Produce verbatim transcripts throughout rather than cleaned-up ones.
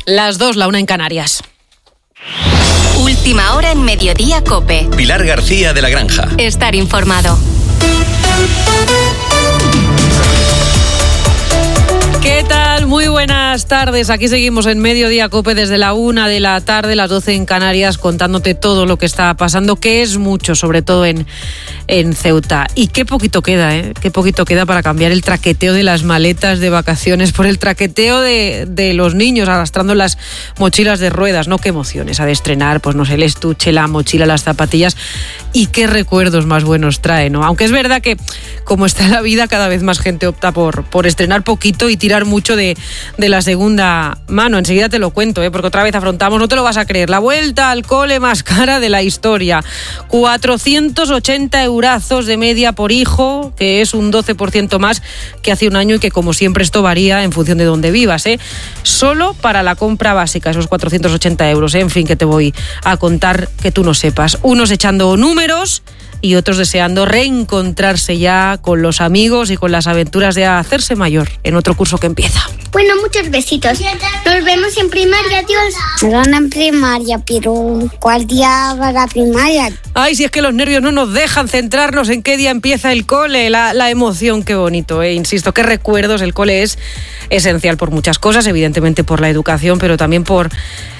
Las dos, la una en Canarias. Última hora en Mediodía COPE. Pilar García de la Granja. Estar informado. ¿Qué tal? Muy buenas tardes. Aquí seguimos en Mediodía COPE desde la una de la tarde, las doce en Canarias, contándote todo lo que está pasando, que es mucho, sobre todo en, en Ceuta. Y qué poquito queda, ¿eh? Qué poquito queda para cambiar el traqueteo de las maletas de vacaciones por el traqueteo de, de los niños arrastrando las mochilas de ruedas, ¿no? Qué emociones ha de estrenar, pues no sé, el estuche, la mochila, las zapatillas, y qué recuerdos más buenos trae, ¿no? Aunque es verdad que, como está la vida, cada vez más gente opta por, por estrenar poquito y tirar mucho de, de la segunda mano. Enseguida te lo cuento, ¿eh? Porque otra vez afrontamos, no te lo vas a creer, la vuelta al cole más cara de la historia. cuatrocientos ochenta eurazos de media por hijo, que es un doce por ciento más que hace un año y que, como siempre, esto varía en función de dónde vivas, ¿eh? Solo para la compra básica, esos cuatrocientos ochenta euros, ¿eh? En fin, que te voy a contar que tú no sepas. Unos echando números y otros deseando reencontrarse ya con los amigos y con las aventuras de hacerse mayor en otro curso que empieza. Bueno, muchos besitos. Nos vemos en primaria, adiós. Se van en primaria, pero ¿cuál día va la primaria? Ay, si es que los nervios no nos dejan centrarnos en qué día empieza el cole, la, la emoción, qué bonito, ¿eh? Insisto, qué recuerdos. El cole es esencial por muchas cosas, evidentemente por la educación, pero también por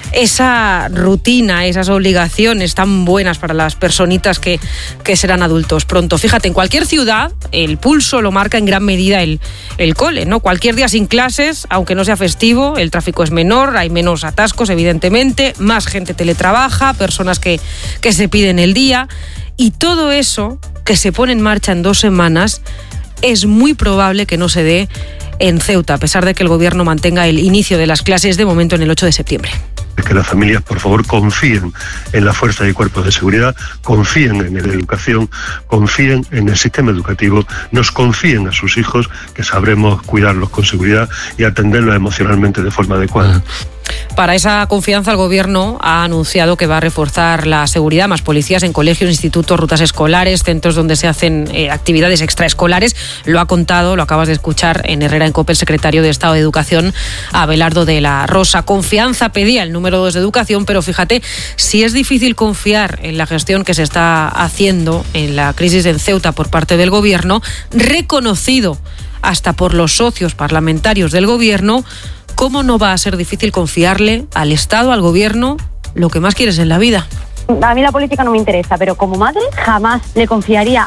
esa rutina, esas obligaciones tan buenas para las personitas que, que serán adultos pronto. Fíjate, en cualquier ciudad el pulso lo marca en gran medida el, el cole, ¿no? Cualquier día sin clases, aunque no sea festivo, el tráfico es menor, hay menos atascos, evidentemente, más gente teletrabaja, personas que, que se piden el día, y todo eso que se pone en marcha en dos semanas es muy probable que no se dé en Ceuta, a pesar de que el gobierno mantenga el inicio de las clases de momento en el ocho de septiembre. Que las familias, por favor, confíen en las fuerzas y cuerpos de seguridad, confíen en la educación, confíen en el sistema educativo, nos confíen a sus hijos, que sabremos cuidarlos con seguridad y atenderlos emocionalmente de forma adecuada. Para esa confianza, el Gobierno ha anunciado que va a reforzar la seguridad, más policías en colegios, institutos, rutas escolares, centros donde se hacen eh, actividades extraescolares. Lo ha contado, lo acabas de escuchar en Herrera en COPE, el secretario de Estado de Educación, Abelardo de la Rosa. Confianza pedía el número dos de Educación, pero fíjate, si es difícil confiar en la gestión que se está haciendo en la crisis en Ceuta por parte del Gobierno, reconocido hasta por los socios parlamentarios del Gobierno, ¿cómo no va a ser difícil confiarle al Estado, al Gobierno, lo que más quieres en la vida? A mí la política no me interesa, pero como madre jamás le confiaría